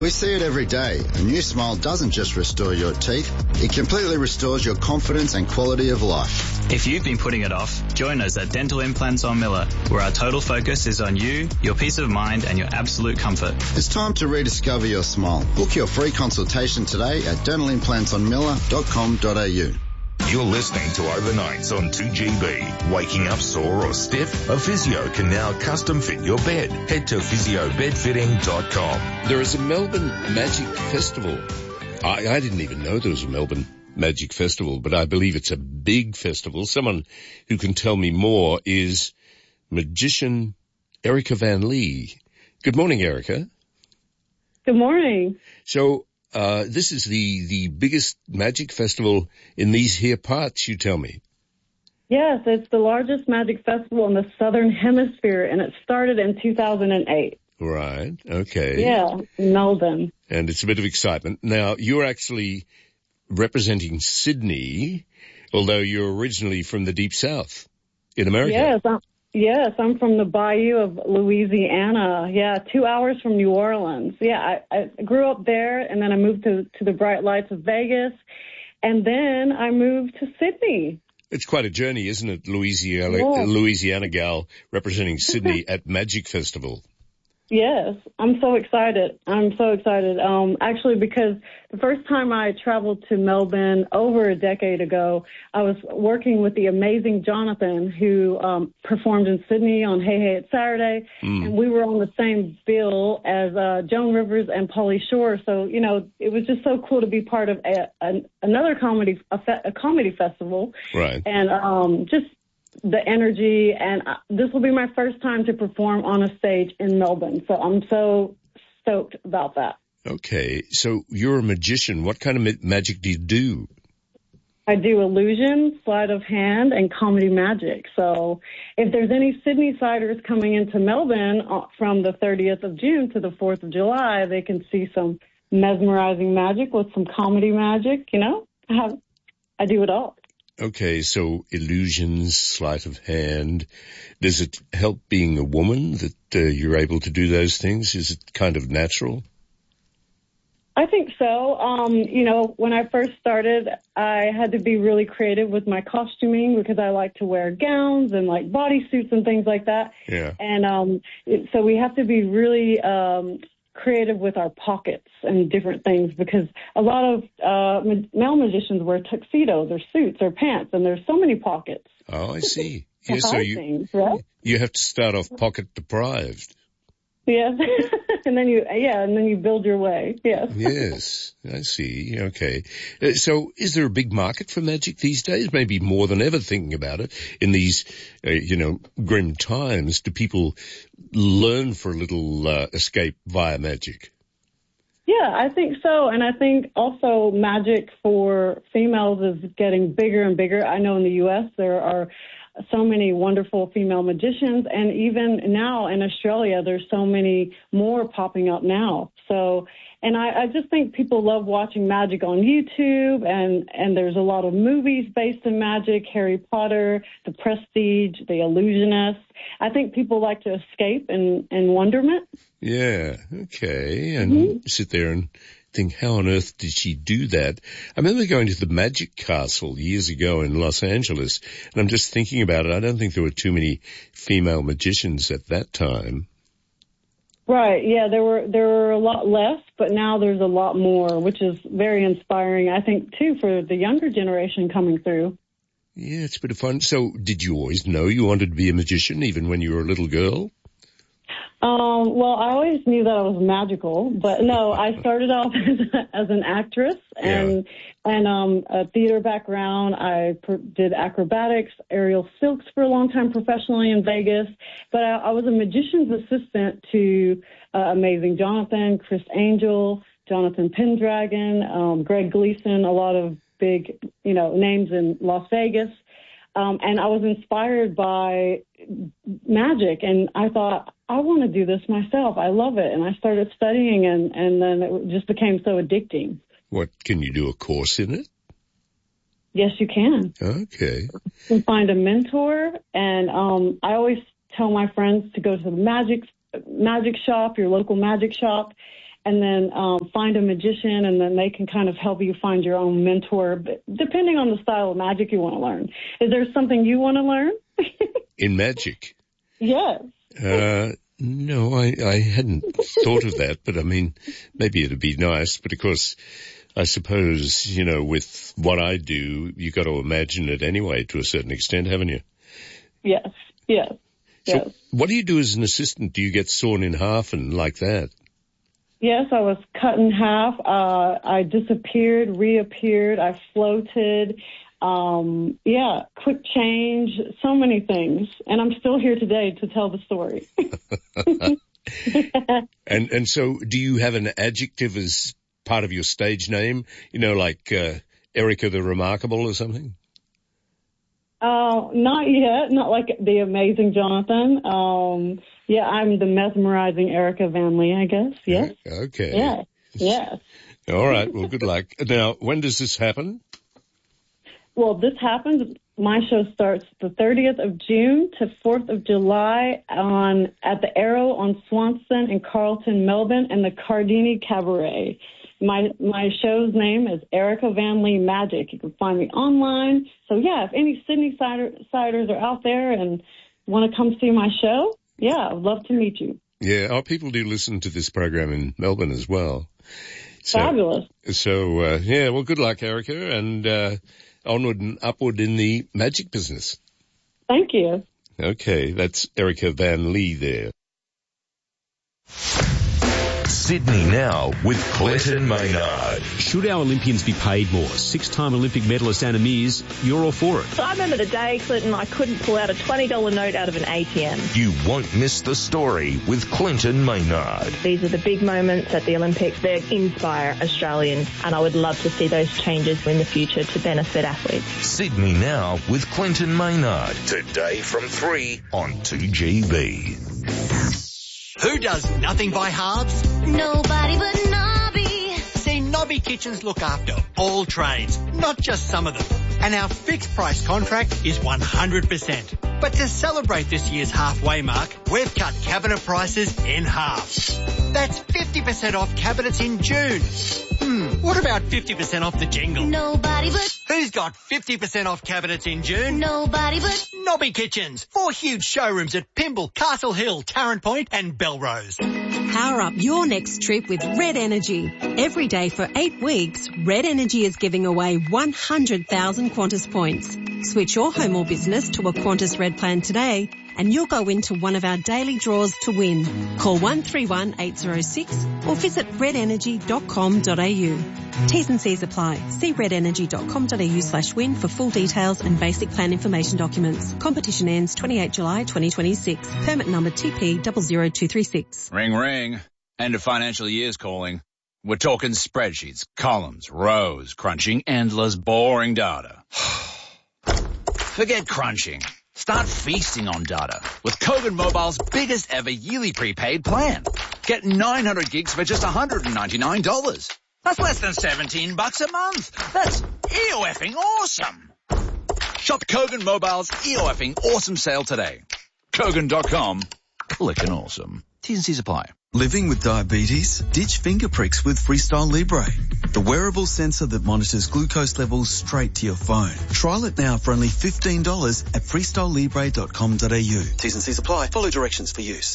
We see it every day. A new smile doesn't just restore your teeth, it completely restores your confidence and quality of life. If you've been putting it off, join us at Dental Implants on Miller, where our total focus is on you, your peace of mind and your absolute comfort. It's time to rediscover your smile. Book your free consultation today at dentalimplantsonmiller.com.au. You're listening to Overnights on 2GB. Waking up sore or stiff? A physio can now custom fit your bed. Head to physiobedfitting.com. There is a Melbourne Magic Festival. I didn't even know there was a Melbourne Magic Festival, but I believe it's a big festival. Someone who can tell me more is magician Erica Van Lee. Good morning, Erica. Good morning. So, this is the biggest magic festival in these here parts, you tell me. Yes, it's the largest magic festival in the Southern Hemisphere, and it started in 2008. Right, okay. Yeah, in Melbourne. And it's a bit of excitement. Now, you're actually representing Sydney, although you're originally from the Deep South in America. Yes, I'm from the Bayou of Louisiana. Yeah, 2 hours from New Orleans. Yeah, I grew up there, and then I moved to the bright lights of Vegas, and then I moved to Sydney. It's quite a journey, isn't it? Louisiana gal representing Sydney at Magic Festival. Yes, I'm so excited. Actually, because the first time I traveled to Melbourne over a decade ago, I was working with the amazing Jonathan, who performed in Sydney on Hey Hey It's Saturday, and we were on the same bill as Joan Rivers and Pauly Shore. So, you know, it was just so cool to be part of another comedy festival, right? And just the energy, and this will be my first time to perform on a stage in Melbourne, so I'm so stoked about that. Okay, so you're a magician. What kind of magic do you do? I do illusion, sleight of hand, and comedy magic. So if there's any Sydney-siders coming into Melbourne from the 30th of June to the 4th of July, they can see some mesmerizing magic with some comedy magic, you know? I do it all. Okay, so illusions, sleight of hand. Does it help being a woman that you're able to do those things? Is it kind of natural? I think so. You know, when I first started, I had to be really creative with my costuming because I like to wear gowns and like bodysuits and things like that. Yeah. And so we have to be really creative with our pockets and different things, because a lot of male magicians wear tuxedos or suits or pants, and there's so many pockets. Oh, I see. Yes, so things, right? You have to start off pocket deprived. Yes, and then you build your way. Yes. Yes, I see. Okay. So is there a big market for magic these days? Maybe more than ever, thinking about it in these, grim times. Do people learn for a little escape via magic? Yeah, I think so. And I think also magic for females is getting bigger and bigger. I know in the U.S. there are so many wonderful female magicians, and even now in Australia, there's so many more popping up now. So, and I just think people love watching magic on YouTube, and there's a lot of movies based in magic, Harry Potter, The Prestige, The Illusionist. I think people like to escape in wonderment. Yeah, okay, and sit there and think, how on earth did she do that? I remember going to the Magic Castle years ago in Los Angeles, and I'm just thinking about it. I don't think there were too many female magicians at that time. Right, yeah, there were a lot less, but now there's a lot more, which is very inspiring, I think, too, for the younger generation coming through. Yeah, it's a bit of fun. So did you always know you wanted to be a magician, even when you were a little girl? Well, I always knew that I was magical, but no, I started off as an actress and a theater background. I did acrobatics, aerial silks for a long time professionally in Vegas, but I was a magician's assistant to Amazing Jonathan, Chris Angel, Jonathan Pendragon, Greg Gleason, a lot of big, names in Las Vegas. And I was inspired by magic, and I thought, I want to do this myself. I love it. And I started studying, and then it just became so addicting. What, can you do a course in it? Yes, you can. Okay. You can find a mentor, and I always tell my friends to go to the magic shop, your local magic shop, and then find a magician, and then they can kind of help you find your own mentor, but depending on the style of magic you want to learn. Is there something you want to learn? In magic? Yes. No, I hadn't thought of that, but I mean, maybe it'd be nice, but of course, I suppose, you know, with what I do, you got to imagine it anyway to a certain extent, haven't you? Yes. So what do you do as an assistant? Do you get sawn in half and like that? Yes, I was cut in half. I disappeared, reappeared. I floated. Quick change, so many things. And I'm still here today to tell the story. And so do you have an adjective as part of your stage name? You know, like Erica the Remarkable or something? Not yet. Not like the Amazing Jonathan. I'm the mesmerizing Erica Van Lee, I guess. Yes. Okay. Yes. All right. Well, good luck. Now, when does this happen? Well, this happens. My show starts the 30th of June to 4th of July at the Arrow on Swanson and Carlton, Melbourne, and the Cardini Cabaret. My show's name is Erica Van Lee Magic. You can find me online. So, if any Sydney siders are out there and want to come see my show, I'd love to meet you. Yeah, people do listen to this program in Melbourne as well. Fabulous. So, well, good luck, Erica, and onward and upward in the magic business. Thank you. Okay, that's Erica Van Lee there. Sydney Now with Clinton Maynard. Should our Olympians be paid more? 6-time Olympic medalist Anna Meares, you're all for it. So I remember the day, Clinton, I couldn't pull out a $20 note out of an ATM. You won't miss the story with Clinton Maynard. These are the big moments at the Olympics. They inspire Australians, and I would love to see those changes in the future to benefit athletes. Sydney Now with Clinton Maynard. Today from 3 on 2GB. Who does nothing by halves? Nobody but Nobby. See, Nobby Kitchens look after all trades, not just some of them. And our fixed price contract is 100%. But to celebrate this year's halfway mark, we've cut cabinet prices in half. That's 50% off cabinets in June. What about 50% off the jingle? Nobody but... Who's got 50% off cabinets in June? Nobody but... Nobby Kitchens. 4 huge showrooms at Pymble, Castle Hill, Tarrant Point and Belrose. Power up your next trip with Red Energy. Every day for 8 weeks, Red Energy is giving away 100,000 Qantas points. Switch your home or business to a Qantas Red plan today and you'll go into one of our daily draws to win. Call 131 806 or visit redenergy.com.au. T's and C's apply. See redenergy.com.au/win for full details and basic plan information documents. Competition ends 28 July 2026. Permit number TP00236. Ring, ring. End of financial year's calling. We're talking spreadsheets, columns, rows, crunching endless, boring data. Forget crunching. Start feasting on data with Kogan Mobile's biggest ever yearly prepaid plan. Get 900 gigs for just $199. That's less than $17 a month. That's EOFing awesome. Shop Kogan Mobile's EOFing awesome sale today. Kogan.com. Clickin' awesome. T's and C's apply. Living with diabetes? Ditch finger pricks with Freestyle Libre, the wearable sensor that monitors glucose levels straight to your phone. Trial it now for only $15 at freestylelibre.com.au. T's and C's apply. Follow directions for use.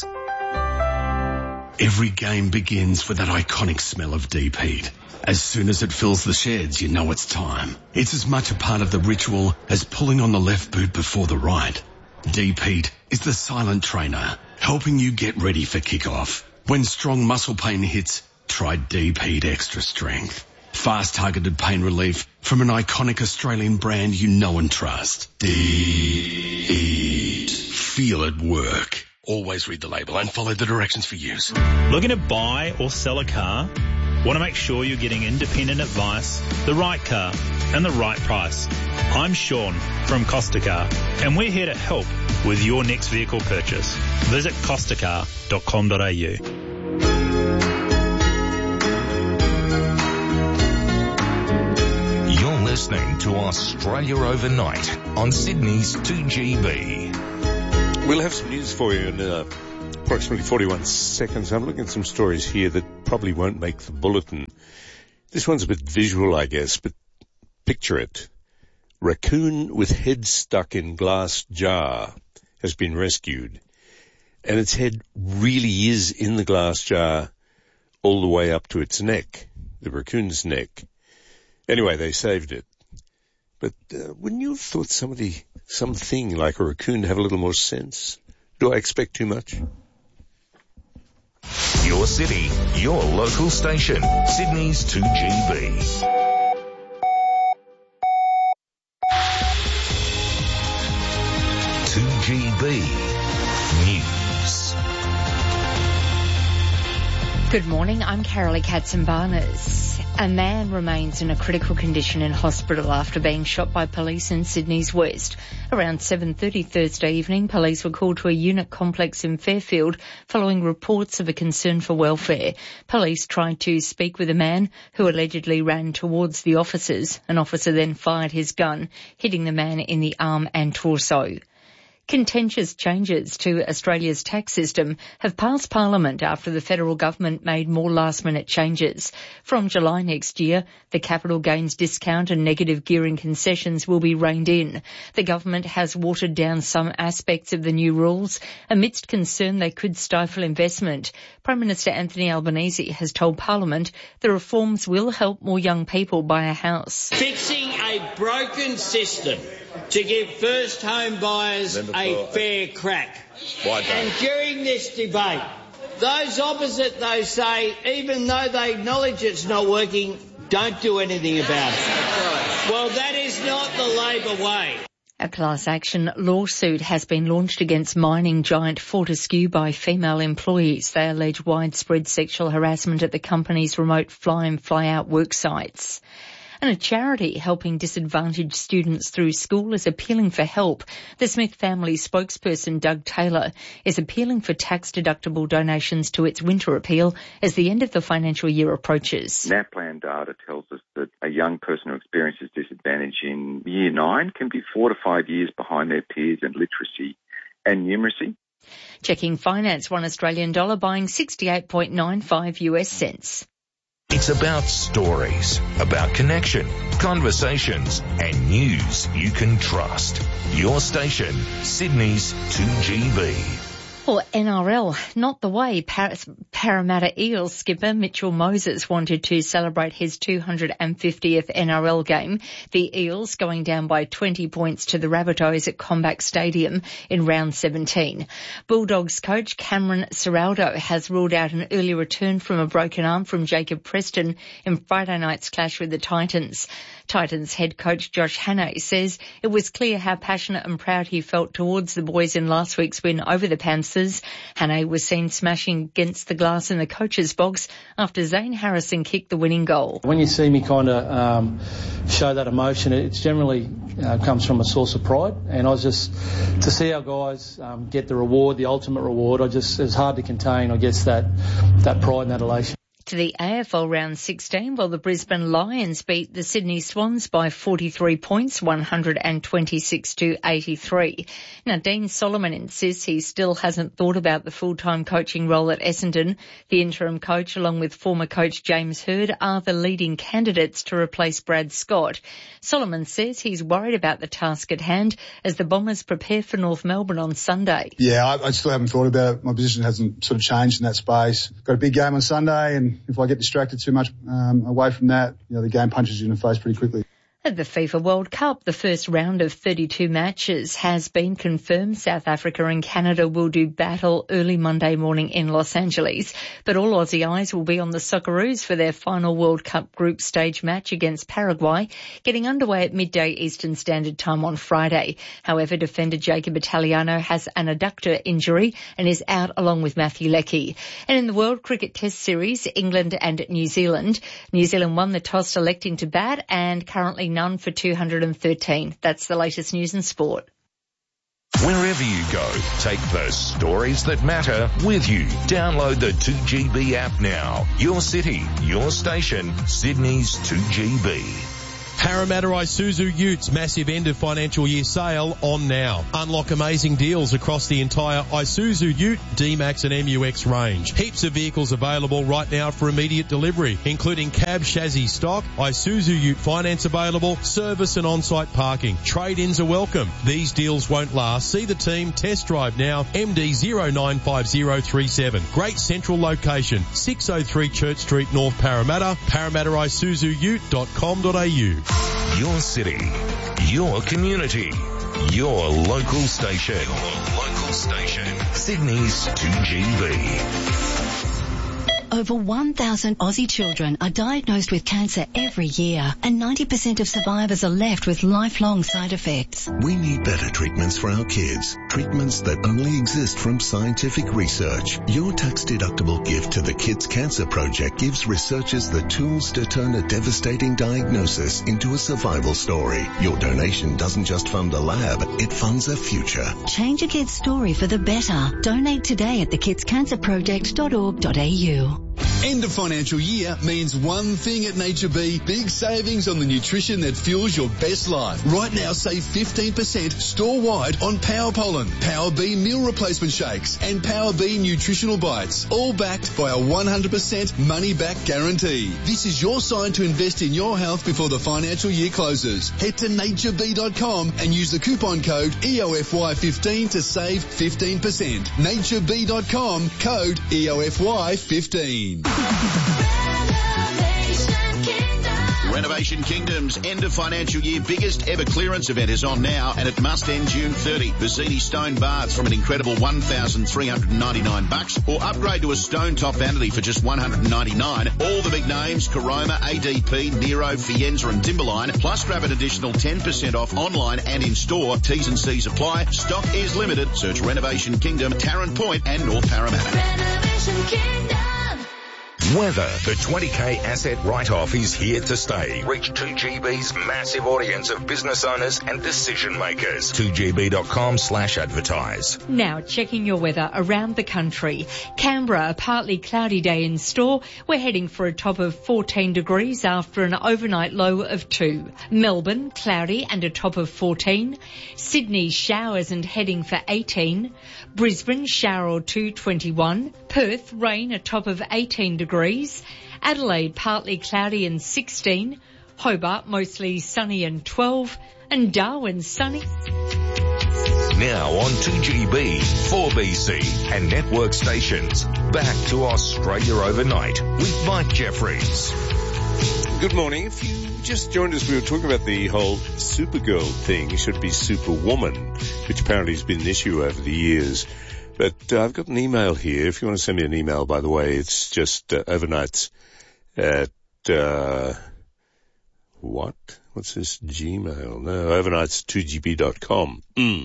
Every game begins with that iconic smell of deep heat. As soon as it fills the sheds, you know it's time. It's as much a part of the ritual as pulling on the left boot before the right. Deep heat is the silent trainer, helping you get ready for kickoff. When strong muscle pain hits, try Deep Heat Extra Strength. Fast targeted pain relief from an iconic Australian brand you know and trust. Deep Heat. Feel it work. Always read the label and follow the directions for use. Looking to buy or sell a car? Want to make sure you're getting independent advice, the right car, and the right price. I'm Sean from Costa Car, and we're here to help with your next vehicle purchase. Visit costacar.com.au. You're listening to Australia Overnight on Sydney's 2GB. We'll have some news for you in approximately 41 seconds. I'm looking at some stories here that probably won't make the bulletin. This one's a bit visual, I guess, but picture it. Raccoon with head stuck in glass jar has been rescued, and its head really is in the glass jar all the way up to its neck, the raccoon's neck. Anyway, they saved it. But wouldn't you have thought something like a raccoon have a little more sense? Do I expect too much? Your city, your local station, Sydney's 2GB. News. Good morning, I'm Carolee Katzenbarnes. A man remains in a critical condition in hospital after being shot by police in Sydney's west. Around 7:30 Thursday evening, police were called to a unit complex in Fairfield following reports of a concern for welfare. Police tried to speak with a man who allegedly ran towards the officers. An officer then fired his gun, hitting the man in the arm and torso. Contentious changes to Australia's tax system have passed Parliament after the federal government made more last-minute changes. From July next year, the capital gains discount and negative gearing concessions will be reined in. The government has watered down some aspects of the new rules amidst concern they could stifle investment. Prime Minister Anthony Albanese has told Parliament the reforms will help more young people buy a house. Fixing a broken system to give first home buyers a fair crack. And during this debate, those opposite, they say, even though they acknowledge it's not working, don't do anything about it. Well, that is not the Labor way. A class action lawsuit has been launched against mining giant Fortescue by female employees. They allege widespread sexual harassment at the company's remote fly-in, fly-out work sites. And a charity helping disadvantaged students through school is appealing for help. The Smith family spokesperson Doug Taylor is appealing for tax-deductible donations to its winter appeal as the end of the financial year approaches. NAPLAN data tells us that a young person who experiences disadvantage in Year 9 can be 4 to 5 years behind their peers in literacy and numeracy. Checking finance, $1 Australian dollar buying 68.95 US cents. It's about stories, about connection, conversations, and news you can trust. Your station, Sydney's 2GB. Or NRL, not the way Parramatta Eels skipper Mitchell Moses wanted to celebrate his 250th NRL game. The Eels going down by 20 points to the Rabbitohs at Combank Stadium in round 17. Bulldogs coach Cameron Ciraldo has ruled out an early return from a broken arm from Jacob Preston in Friday night's clash with the Titans. Titans head coach Josh Hannay says it was clear how passionate and proud he felt towards the boys in last week's win over the Panthers. Hannay was seen smashing against the glass in the coach's box after Zane Harrison kicked the winning goal. When you see me kind of show that emotion, it generally comes from a source of pride, and I was just, to see our guys get the reward, the ultimate reward, it was hard to contain, I guess, that pride and that elation. To the AFL round 16, while the Brisbane Lions beat the Sydney Swans by 43 points, 126-83. Now, Dean Solomon insists he still hasn't thought about the full-time coaching role at Essendon. The interim coach, along with former coach James Hird, are the leading candidates to replace Brad Scott. Solomon says he's worried about the task at hand as the Bombers prepare for North Melbourne on Sunday. Yeah, I still haven't thought about it. My position hasn't sort of changed in that space. Got a big game on Sunday, and if I get distracted too much away from that, the game punches you in the face pretty quickly. At the FIFA World Cup, the first round of 32 matches has been confirmed. South Africa and Canada will do battle early Monday morning in Los Angeles. But all Aussie eyes will be on the Socceroos for their final World Cup group stage match against Paraguay, getting underway at midday Eastern Standard Time on Friday. However, defender Jacob Italiano has an adductor injury and is out along with Matthew Leckie. And in the World Cricket Test Series, England and New Zealand won the toss electing to bat and currently none for 213. That's the latest news and sport. Wherever you go, take the stories that matter with you. Download the 2GB app now. Your city, your station, Sydney's 2GB. Parramatta Isuzu Utes massive end of financial year sale on now. Unlock amazing deals across the entire Isuzu Ute, D-Max and MUX range. Heaps of vehicles available right now for immediate delivery, including cab chassis stock, Isuzu Ute finance available, service and on-site parking. Trade-ins are welcome. These deals won't last. See the team, test drive now, MD 095037. Great central location, 603 Church Street, North Parramatta, parramattaisuzuute.com.au. Your city, your community, your local station. Sydney's 2GB. Over 1,000 Aussie children are diagnosed with cancer every year, and 90% of survivors are left with lifelong side effects. We need better treatments for our kids. Treatments that only exist from scientific research. Your tax-deductible gift to the Kids Cancer Project gives researchers the tools to turn a devastating diagnosis into a survival story. Your donation doesn't just fund a lab, it funds a future. Change a kid's story for the better. Donate today at thekidscancerproject.org.au. End of financial year means one thing at Nature B, big savings on the nutrition that fuels your best life. Right now, save 15% store-wide on Power Pollen, Power B meal replacement shakes, and Power B nutritional bites, all backed by a 100% money-back guarantee. This is your sign to invest in your health before the financial year closes. Head to natureb.com and use the coupon code EOFY15 to save 15%. natureb.com, code EOFY15. Renovation Kingdom's end of financial year biggest ever clearance event is on now, and it must end June 30. Visiti stone baths from an incredible $1,399, or upgrade to a stone top vanity for just $199. All the big names, Caroma, ADP, Nero, Fienza and Timberline, plus grab an additional 10% off online and in store. T's and C's apply. Stock is limited. Search Renovation Kingdom, Tarrant Point and North Parramatta. Renovation Kingdom. Weather. The 20K asset write-off is here to stay. Reach 2GB's massive audience of business owners and decision makers. 2GB.com/advertise. Now checking your weather around the country. Canberra, a partly cloudy day in store. We're heading for a top of 14 degrees after an overnight low of 2. Melbourne, cloudy and a top of 14. Sydney, showers and heading for 18. Brisbane, shower or 2, 21. Perth, rain, a top of 18 degrees. Adelaide, partly cloudy and 16. Hobart, mostly sunny and 12. And Darwin, sunny. Now on 2GB, 4BC and network stations. Back to Australia Overnight with Mike Jeffries. Good morning. If you just joined us, we were talking about the whole Supergirl thing. It should be Superwoman, which apparently has been an issue over the years. But I've got an email here. If you want to send me an email, by the way, it's just overnights at what's this? Gmail? No, overnights2gb.com.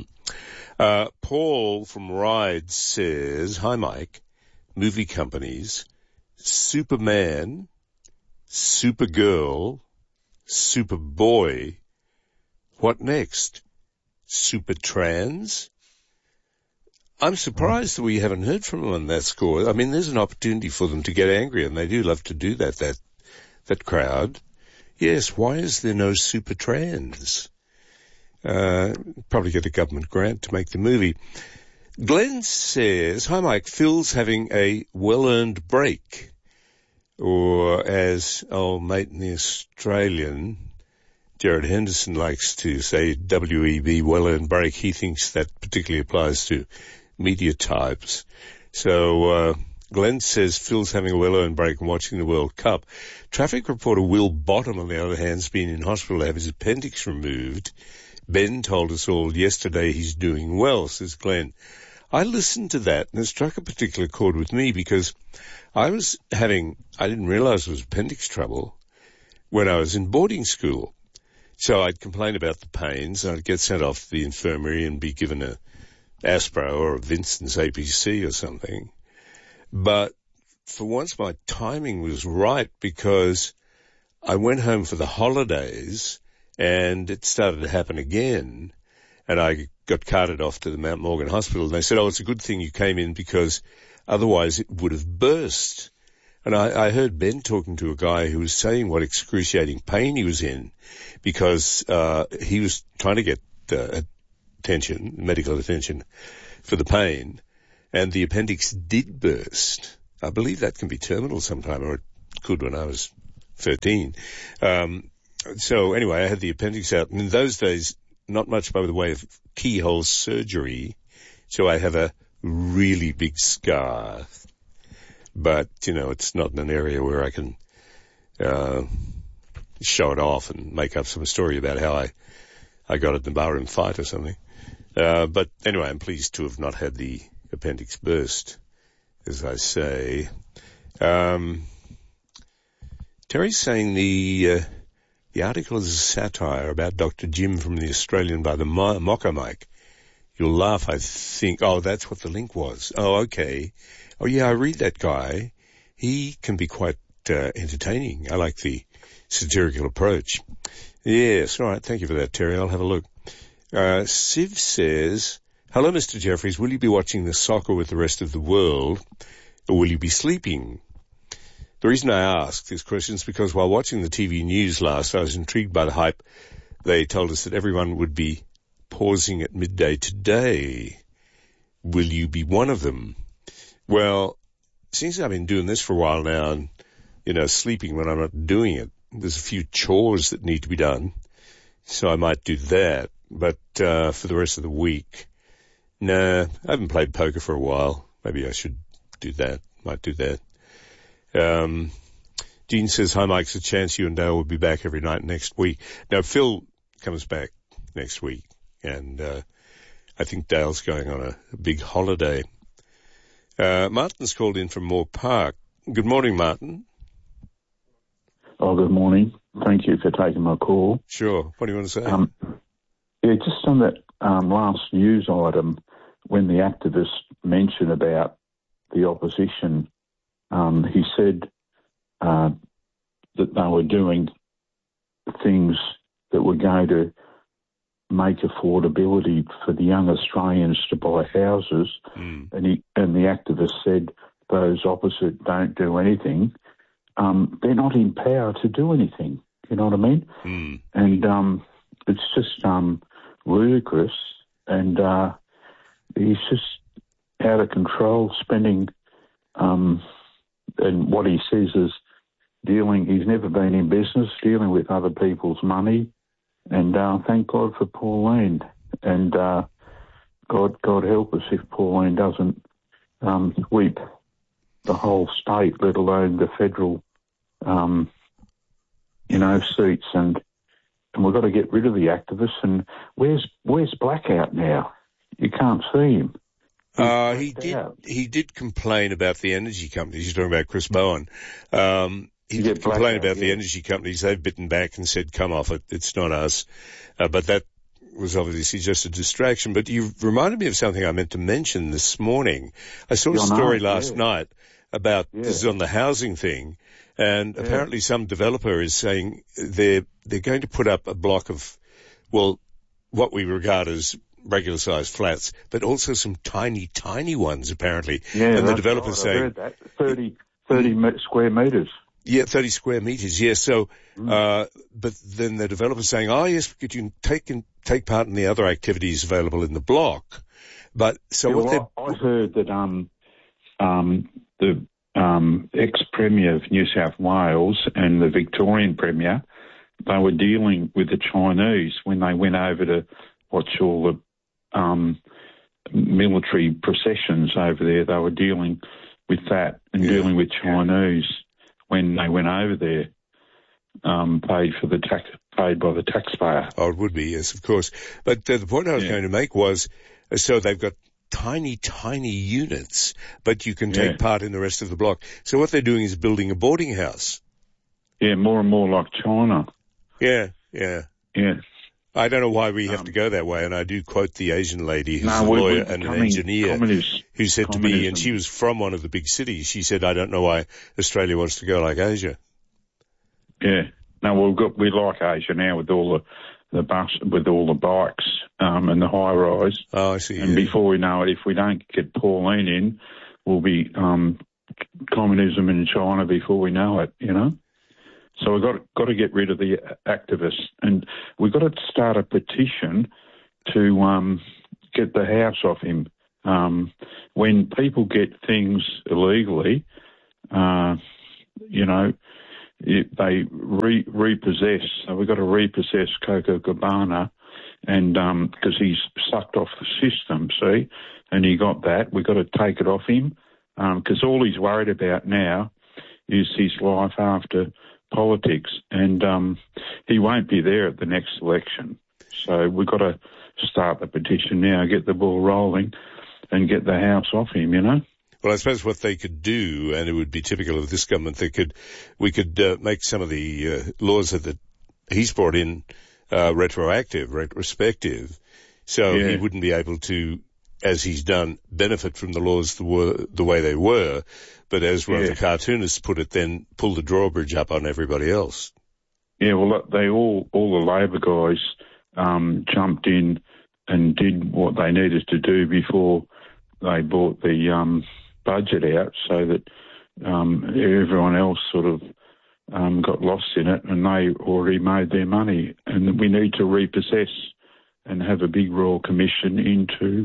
Paul from Ride says, hi Mike, movie companies, Superman, Supergirl, Superboy, what next? Supertrans? I'm surprised that we haven't heard from them on that score. I mean, there's an opportunity for them to get angry, and they do love to do that crowd. Yes, why is there no Supertrans? Probably get a government grant to make the movie. Glenn says, hi Mike, Phil's having a well-earned break. Or as old mate in the Australian, Jared Henderson likes to say, WEB, well-earned break. He thinks that particularly applies to media types. So Glenn says Phil's having a well-earned break and watching the World Cup. Traffic reporter Will Bottom, on the other hand, has been in hospital to have his appendix removed. Ben told us all yesterday he's doing well, says Glenn. I listened to that and it struck a particular chord with me because I didn't realize it was appendix trouble when I was in boarding school. So I'd complain about the pains, and I'd get sent off to the infirmary and be given a Aspro or a Vincent's APC or something. But for once my timing was right because I went home for the holidays and it started to happen again, and I got carted off to the Mount Morgan Hospital, and they said, oh, it's a good thing you came in because otherwise it would have burst. And I heard Ben talking to a guy who was saying what excruciating pain he was in because he was trying to get medical attention for the pain, and the appendix did burst. I believe that can be terminal sometime, or it could when I was 13. So anyway, I had the appendix out, and in those days, not much by the way of keyhole surgery, so I have a really big scar. But, it's not in an area where I can show it off and make up some story about how I got it in a barroom fight or something. But anyway, I'm pleased to have not had the appendix burst, as I say. Terry's saying the article is a satire about Dr. Jim from the Australian by the Mocha Mike. You'll laugh, I think. Oh, that's what the link was. Oh, okay. Oh, yeah, I read that guy. He can be quite entertaining. I like the satirical approach. Yes, all right. Thank you for that, Terry. I'll have a look. Siv says, hello, Mr. Jeffries. Will you be watching the soccer with the rest of the world, or will you be sleeping? The reason I ask this question is because while watching the TV news last, I was intrigued by the hype. They told us that everyone would be pausing at midday today. Will you be one of them? Well, since I've been doing this for a while now and, sleeping when I'm not doing it, there's a few chores that need to be done, so I might do that. But for the rest of the week, nah, I haven't played poker for a while. Maybe I should do that. Might do that. Dean says, hi, Mike, there's a chance you and Dale will be back every night next week. Now, Phil comes back next week, and I think Dale's going on a big holiday. Martin's called in from Moore Park. Good morning, Martin. Oh, good morning. Thank you for taking my call. Sure. What do you want to say? Yeah, just on that last news item, when the activist mentioned about the opposition, he said that they were doing things that were going to make affordability for the young Australians to buy houses, and the activist said those opposite don't do anything. They're not in power to do anything. You know what I mean? And it's just ludicrous, and he's just out of control, spending. And what he says is he's never been in business, dealing with other people's money. And thank God for Pauline. And God help us if Pauline doesn't sweep the whole state, let alone the federal, seats. And we've got to get rid of the activists. And where's Blackout now? You can't see him. He did complain about the energy companies. You're talking about Chris Bowen. He did complain about the energy companies. They've bitten back and said, come off it. It's not us. But that was obviously just a distraction. But you reminded me of something I meant to mention this morning. I saw a story last night about, this is on the housing thing, and apparently some developer is saying they're going to put up a block of, what we regard as regular-sized flats, but also some tiny, tiny ones, apparently. Yeah, and the developer's saying... I heard that. 30 square metres. Yeah, 30 square metres, yeah. So, but then the developer's saying, oh, yes, you can take part in the other activities available in the block. But, so I heard that the ex-Premier of New South Wales and the Victorian Premier, they were dealing with the Chinese when they went over to watch all the military processions over there. They were dealing with that and dealing with Chinese when they went over there, paid by the taxpayer. Oh, it would be, yes, of course. But the point I was going to make was, so they've got tiny, tiny units, but you can take part in the rest of the block. So what they're doing is building a boarding house. Yeah, more and more like China. Yeah. I don't know why we have to go that way, and I do quote the Asian lady who's a lawyer and an engineer who said to me, and she was from one of the big cities, she said, I don't know why Australia wants to go like Asia. Yeah. No, we like Asia now with all the bikes and the high rise. Oh, I see. And before we know it, if we don't get Pauline in, we'll be communism in China before we know it, you know. So we've got to get rid of the activists, and we've got to start a petition to get the house off him. When people get things illegally, you know, they repossess. So we've got to repossess Coco Cabana, and because he's sucked off the system, see, and he got that. We've got to take it off him, because all he's worried about now is his life after politics, and he won't be there at the next election. So we've got to start the petition now, get the ball rolling, and get the house off him, you know. Well, I suppose what they could do, and it would be typical of this government, we could make some of the laws that he's brought in retrospective, so he wouldn't be able to, as he's done, benefit from the laws the way they were, but as one of the cartoonists put it, then pull the drawbridge up on everybody else. Yeah, well, all the Labor guys jumped in and did what they needed to do before they brought the budget out, so that everyone else sort of got lost in it, and they already made their money. And we need to repossess and have a big Royal Commission into,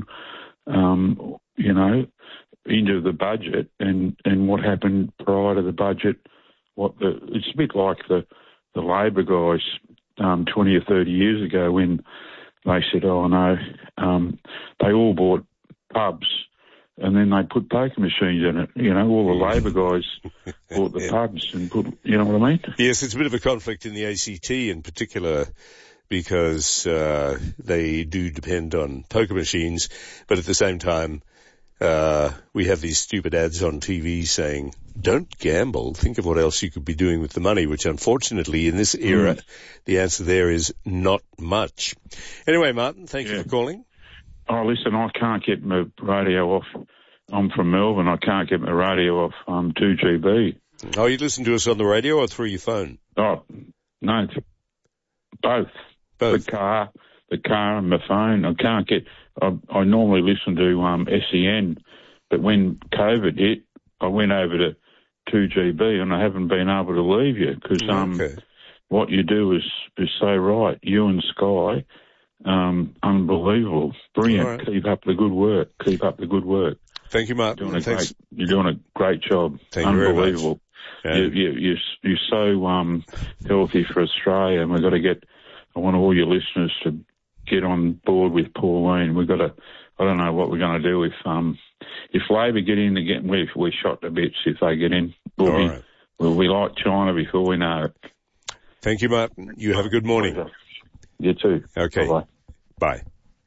you know, into the budget and what happened prior to the budget. It's a bit like the Labor guys 20 or 30 years ago when they said, oh no, they all bought pubs and then they put poker machines in it. You know, all the Labor guys bought the pubs and put, you know what I mean? Yes, it's a bit of a conflict in the ACT in particular, because they do depend on poker machines, but at the same time, we have these stupid ads on TV saying, don't gamble, think of what else you could be doing with the money, which unfortunately in this era, the answer there is not much. Anyway, Martin, thank you for calling. Oh, listen, I can't get my radio off. I'm from Melbourne. I can't get my radio off 2GB. Oh, you listen to us on the radio or through your phone? Oh, no, both. The car and my phone. I can't get... I normally listen to SEN, but when COVID hit, I went over to 2GB and I haven't been able to leave you because what you do is so right. You and Sky, unbelievable. Brilliant. Right. Keep up the good work. Thank you, Martin. You're doing a great job. Thank you very much. Unbelievable. You're so healthy for Australia, and I want all your listeners to get on board with Pauline. I don't know what we're going to do if Labor get in again. We're shot to bits if they get in. We'll be like China before we know it. Thank you, Martin. You have a good morning. You too. Okay. Bye-bye. Bye.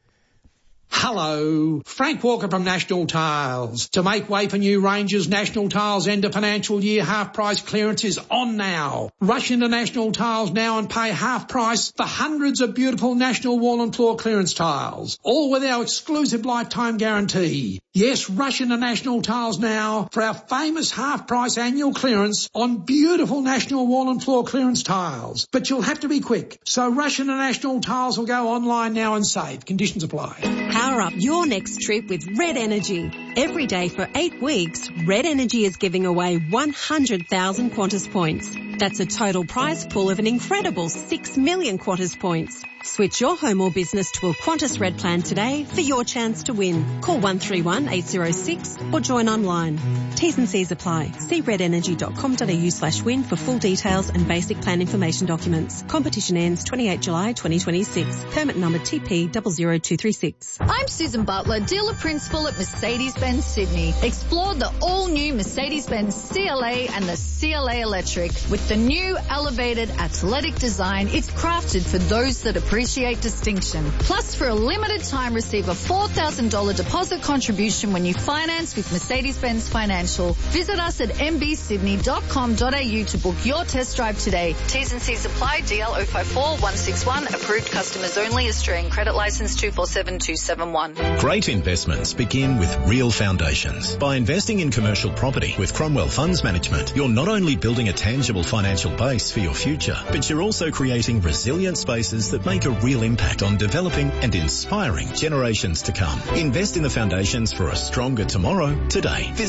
Hello, Frank Walker from National Tiles. To make way for new ranges, National Tiles end of financial year half price clearance is on now. Rush into National Tiles now and pay half price for hundreds of beautiful National Wall and Floor clearance tiles, all with our exclusive lifetime guarantee. Yes, rush into National Tiles now for our famous half price annual clearance on beautiful National Wall and Floor clearance tiles. But you'll have to be quick. So rush into National Tiles or go online now and save. Conditions apply. Power up your next trip with Red Energy. Every day for 8 weeks, Red Energy is giving away 100,000 Qantas points. That's a total prize pool of an incredible 6 million Qantas points. Switch your home or business to a Qantas Red plan today for your chance to win. Call 131 806 or join online. T's and C's apply. See redenergy.com.au/win for full details and basic plan information documents. Competition ends 28 July 2026. Permit number TP 00236. I'm Susan Butler, dealer principal at Mercedes-Benz Sydney. Explore the all-new Mercedes-Benz CLA and the CLA Electric. With the new elevated athletic design, it's crafted for those that appreciate distinction. Plus, for a limited time, receive a $4,000 deposit contribution when you finance with Mercedes-Benz Financial. Visit us at mbsydney.com.au to book your test drive today. T's and C's apply. DL 054161. Approved customers only. Australian credit license 247271. Great investments begin with real foundations. By investing in commercial property with Cromwell Funds Management, you're not only building a tangible financial base for your future, but you're also creating resilient spaces that make a real impact on developing and inspiring generations to come. Invest in the foundations for a stronger tomorrow today. Visit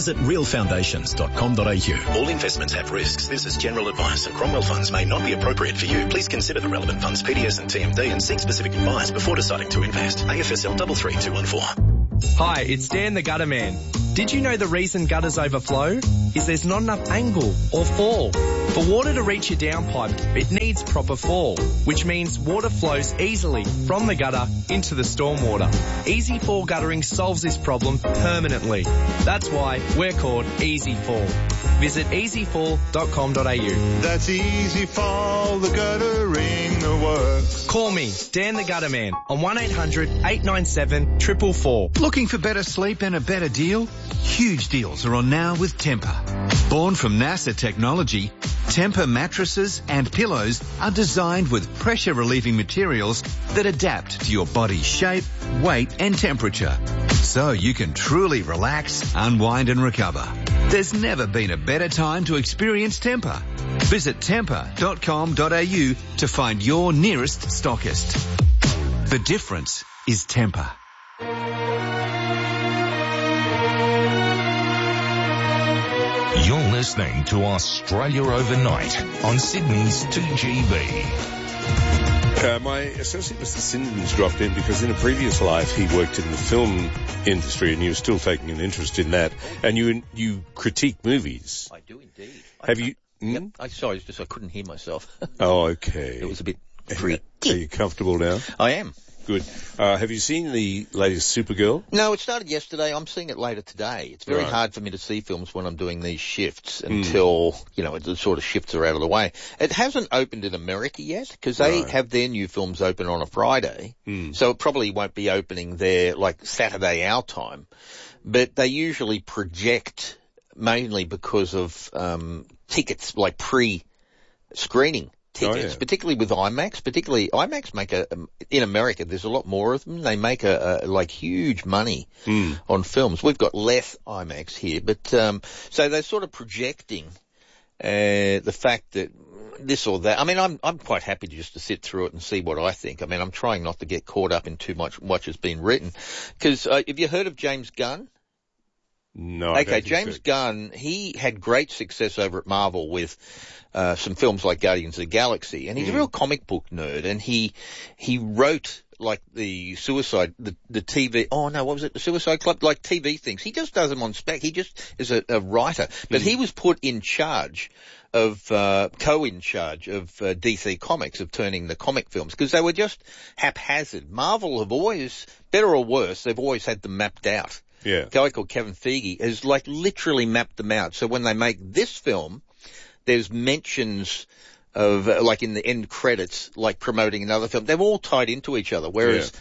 realfoundations.com.au. All investments have risks. This is general advice, and Cromwell Funds may not be appropriate for you. Please consider the relevant funds, PDS and TMD, and seek specific advice before deciding to invest. AFSL 33214. Hi, it's Dan the Gutter Man. Did you know the reason gutters overflow is there's not enough angle or fall? For water to reach your downpipe, it needs proper fall, which means water flows easily from the gutter into the stormwater. Easy Fall Guttering solves this problem permanently. That's why we're called Easy Fall. Visit easyfall.com.au. That's Easy Fall, the guttering that works. Call me, Dan the Gutter Man, on 1-800-897-444. Looking for better sleep and a better deal? Huge deals are on now with Tempur. Born from NASA technology, Tempur mattresses and pillows are designed with pressure-relieving materials that adapt to your body's shape, weight and temperature, so you can truly relax, unwind and recover. There's never been a better time to experience Tempur. Visit tempur.com.au to find your nearest stockist. The difference is Tempur. You're listening to Australia Overnight on Sydney's 2GB. My associate Mr. Sinden's dropped in because in a previous life he worked in the film industry and you were still taking an interest in that, and you critique movies. I do indeed. Have you? Yep. Sorry, I couldn't hear myself. Oh, okay. It was a bit creaky. Are you comfortable now? I am. Good. Have you seen the latest Supergirl? No, it started yesterday. I'm seeing it later today. It's very hard for me to see films when I'm doing these shifts until, the sort of shifts are out of the way. It hasn't opened in America yet because they have their new films open on a Friday. So it probably won't be opening there like Saturday our time. But they usually project mainly because of tickets, like pre-screening. Tickets, particularly with IMAX. IMAX make in America, there's a lot more of them. They make huge money on films. We've got less IMAX here, but, so they're sort of projecting, the fact that this or that. I mean, I'm quite happy just to sit through it and see what I think. I mean, I'm trying not to get caught up in too much what has been written. Cause, have you heard of James Gunn? No. Okay, James Gunn, he had great success over at Marvel with some films like Guardians of the Galaxy, and he's a real comic book nerd, and he wrote like the Suicide Club, like TV things. He just does them on spec. He just is a writer, but he was put in charge of co-in charge of DC Comics, of turning the comic films, because they were just haphazard. Marvel have always, better or worse, they've always had them mapped out. Yeah. A guy called Kevin Feige has literally mapped them out. So when they make this film, there's mentions of in the end credits, promoting another film. They're all tied into each other. Whereas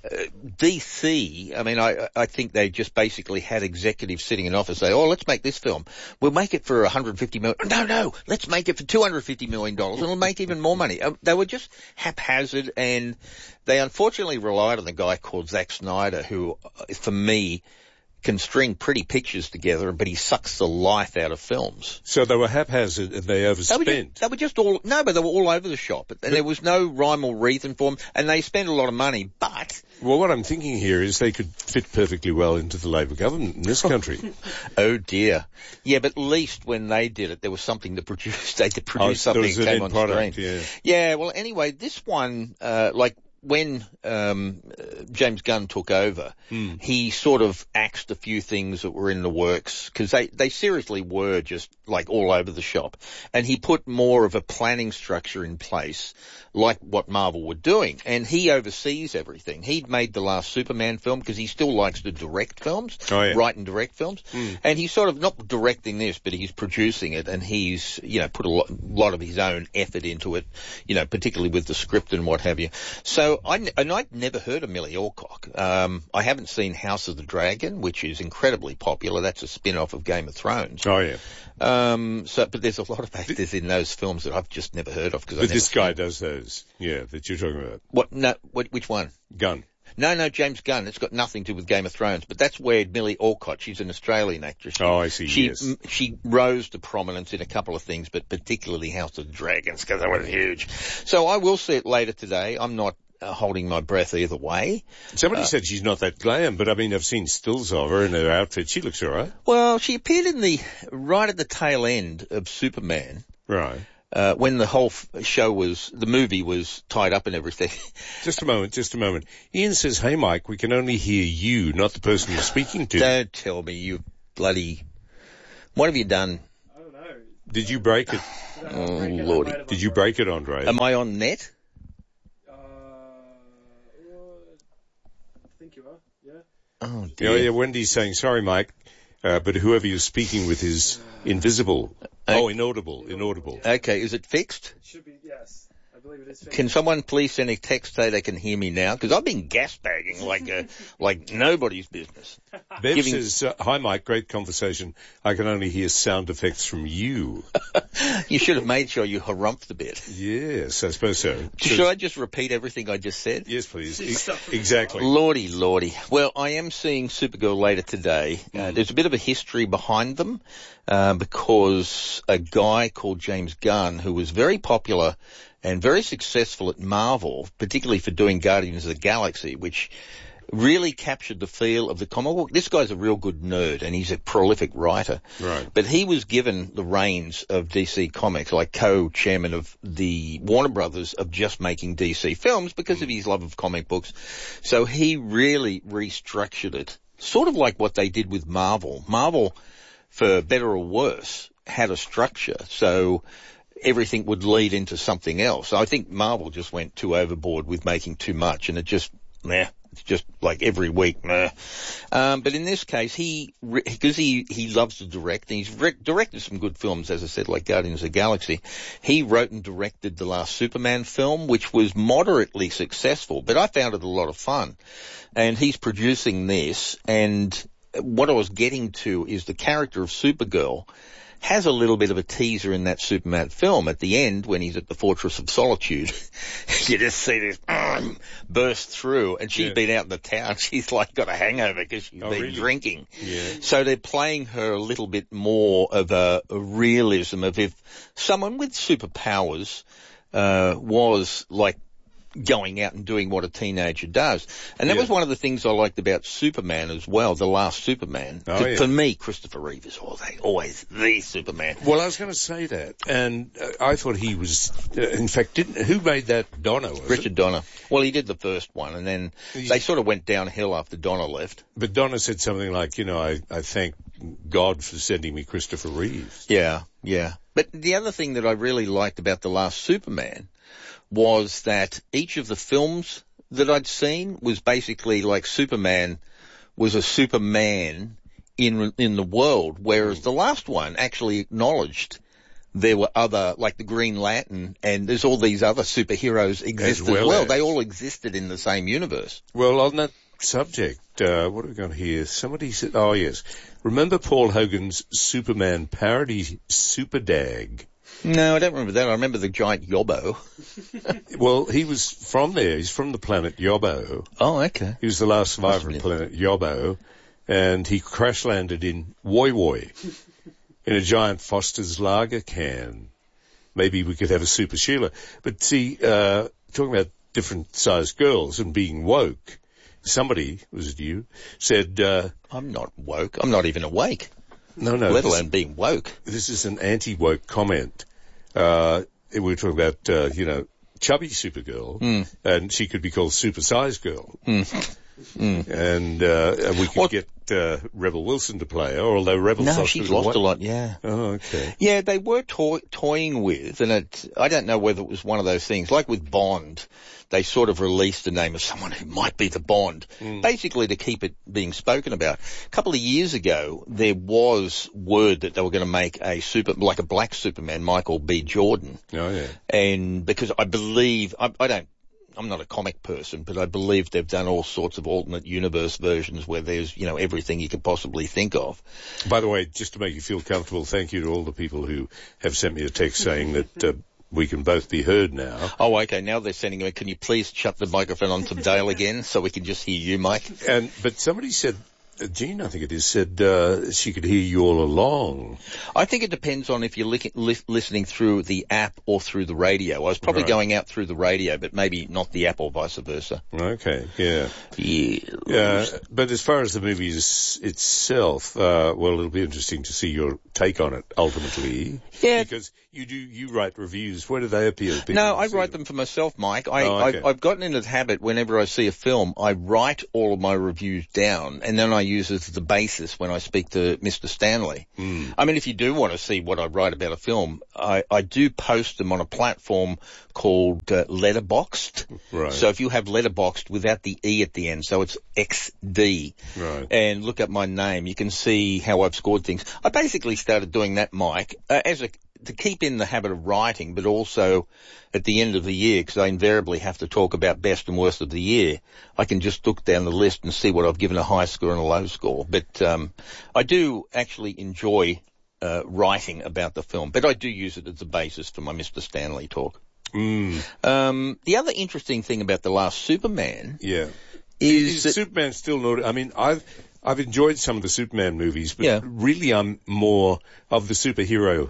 DC, I mean, I think they just basically had executives sitting in office say, let's make this film. We'll make it for $150 million. No, let's make it for $250 million and we'll make even more money. They were just haphazard, and they unfortunately relied on a guy called Zack Snyder, who, for me, can string pretty pictures together, but he sucks the life out of films. So they were haphazard and they overspent. They were just but they were all over the shop. And there was no rhyme or reason for them, and they spent a lot of money, but... Well, what I'm thinking here is they could fit perfectly well into the Labor government in this country. Oh dear. Yeah, but at least when they did it, there was something to produce. They could produce something that came on screen. Yeah, well anyway, this one, when James Gunn took over, he sort of axed a few things that were in the works, because they seriously were just all over the shop. And he put more of a planning structure in place, like what Marvel were doing. And he oversees everything. He'd made the last Superman film because he still likes to direct films, write and direct films. And he's sort of not directing this, but he's producing it, and he's, put a lot of his own effort into it, particularly with the script and what have you. So I'd never heard of Millie Alcock. I haven't seen House of the Dragon, which is incredibly popular. That's a spin-off of Game of Thrones. Oh, yeah. But there's a lot of actors in those films that I've just never heard of. But this guy does those, that you're talking about. What? No, which one? Gunn. No, James Gunn. It's got nothing to do with Game of Thrones, but that's where Millie Alcock, she's an Australian actress. I see, She rose to prominence in a couple of things, but particularly House of the Dragons, because that was huge. So I will see it later today. I'm not holding my breath either way. Somebody said she's not that glam, but I mean, I've seen stills of her in her outfit. She looks all right. Well, she appeared right at the tail end of Superman. Right. When the whole the movie was tied up and everything. Just a moment. Ian says, "Hey Mike, we can only hear you, not the person you're speaking to." Don't tell me, you bloody... What have you done? I don't know. Did you break it? Oh, Lordy. Did you break it, Andre? Am I on net? I think you are, yeah. Oh, dear. Yeah, Wendy's saying, "Sorry, Mike, but whoever you're speaking with is invisible." Inaudible. Okay, is it fixed? It should be, yes. I believe it is fixed. Can someone please send a text say they can hear me now? Because I've been gas-bagging like nobody's business. Bev says, "Hi, Mike, great conversation. I can only hear sound effects from you." You should have made sure you harumphed a bit. Yes, I suppose so. Should I just repeat everything I just said? Yes, please. Exactly. Lordy. Well, I am seeing Supergirl later today. There's a bit of a history behind them because a guy called James Gunn, who was very popular and very successful at Marvel, particularly for doing Guardians of the Galaxy, which really captured the feel of the comic book. This guy's a real good nerd, and he's a prolific writer. Right. But he was given the reins of DC Comics, like co-chairman of the Warner Brothers, of just making DC films because of his love of comic books. So he really restructured it, sort of like what they did with Marvel. Marvel, for better or worse, had a structure, so everything would lead into something else. I think Marvel just went too overboard with making too much, and it just, it's just like every week, But in this case, because he loves to direct, and he's directed some good films, as I said, like Guardians of the Galaxy. He wrote and directed the last Superman film, which was moderately successful, but I found it a lot of fun. And he's producing this, and what I was getting to is the character of Supergirl has a little bit of a teaser in that Superman film. At the end, when he's at the Fortress of Solitude, you just see this burst through, and she's been out in the town. She's like got a hangover because she's been drinking. Yeah. So they're playing her a little bit more of a realism of if someone with superpowers was like going out and doing what a teenager does. And that was one of the things I liked about Superman as well, the last Superman. For me, Christopher Reeve is always the Superman. Well, I was going to say that, and I thought he was, in fact, who made that? Donner, Richard Donner. Well, he did the first one, and then they sort of went downhill after Donner left. But Donner said something like, I thank God for sending me Christopher Reeve. Yeah. But the other thing that I really liked about the last Superman was that each of the films that I'd seen was basically like Superman was a Superman in the world, whereas the last one actually acknowledged there were other, like the Green Lantern, and there's all these other superheroes exist as well. They all existed in the same universe. Well, on that subject, what have we got here? Somebody said, oh yes, remember Paul Hogan's Superman parody, Superdag? No, I don't remember that. I remember the giant Yobbo. Well, he was from there. He's from the planet Yobbo. Oh, okay. He was the last survivor of the planet Yobbo, and he crash landed in Woy Woy in a giant Foster's lager can. Maybe we could have a Super Sheila. But see, talking about different sized girls and being woke, somebody, was it you, said, I'm not woke. I'm not even awake. No. Let alone being woke. This is an anti-woke comment. We were talking about, chubby Supergirl, and she could be called super-sized girl. And we could get Rebel Wilson to play her, although Rebel's No, she's lost a lot, yeah. Oh, okay. Yeah, they were toying with, and I don't know whether it was one of those things, like with Bond, they sort of released the name of someone who might be the Bond, basically to keep it being spoken about. A couple of years ago, there was word that they were going to make a black Superman, Michael B. Jordan. Oh, yeah. And because I believe, I'm not a comic person, but I believe they've done all sorts of alternate universe versions where there's, everything you could possibly think of. By the way, just to make you feel comfortable, thank you to all the people who have sent me a text saying that we can both be heard now. Oh, okay. Now they're sending me, can you please shut the microphone on to Dale again so we can just hear you, Mike? But somebody said Jean, I think it is, said she could hear you all along. I think it depends on if you're listening through the app or through the radio. I was probably going out through the radio, but maybe not the app or vice versa. Okay, yeah. Yeah, but as far as the movie itself, well, it'll be interesting to see your take on it, ultimately. Yeah. Because you write reviews. Where do they appear? No, I write them for myself, Mike. I've gotten into the habit, whenever I see a film, I write all of my reviews down, and then I use it as the basis when I speak to Mr. Stanley. I mean, if you do want to see what I write about a film, I do post them on a platform called Letterboxd. Right. So if you have Letterboxd without the E at the end, so it's XD, right, and look up my name, you can see how I've scored things. I basically started doing that, Mike, to keep in the habit of writing, but also at the end of the year, because I invariably have to talk about best and worst of the year, I can just look down the list and see what I've given a high score and a low score. But I do actually enjoy writing about the film, but I do use it as a basis for my Mr. Stanley talk. The other interesting thing about The Last Superman is Superman still not... I mean, I've enjoyed some of the Superman movies, but really I'm more of the superhero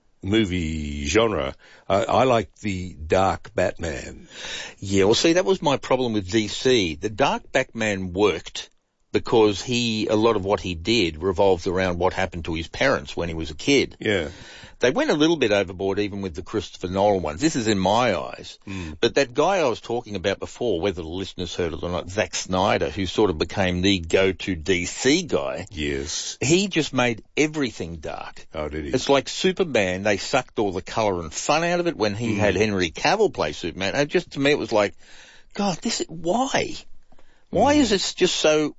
movie genre. I like the dark Batman. Yeah, well, see, that was my problem with DC. The dark Batman worked because a lot of what he did revolved around what happened to his parents when he was a kid. Yeah. They went a little bit overboard even with the Christopher Nolan ones. This is in my eyes. But that guy I was talking about before, whether the listeners heard it or not, Zack Snyder, who sort of became the go-to DC guy. Yes. He just made everything dark. Oh, did he? It's like Superman, they sucked all the colour and fun out of it when he had Henry Cavill play Superman. And just to me it was like, God, why? Why is this just so